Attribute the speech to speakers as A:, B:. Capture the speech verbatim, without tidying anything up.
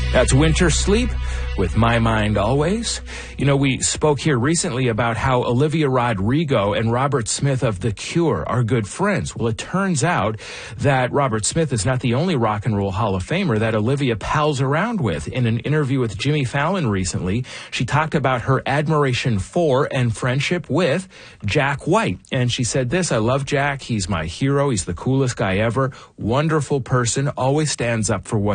A: That's Winter Sleep with My Mind Always. You know, we spoke here recently about how Olivia Rodrigo and Robert Smith of The Cure are good friends. Well, it turns out that Robert Smith is not the only Rock and Roll Hall of Famer that Olivia pals around with. In an interview with Jimmy Fallon recently, she talked about her admiration for and friendship with Jack White. And she said this: "I love Jack. He's my hero. He's the coolest guy ever. Wonderful person. Always stands up for what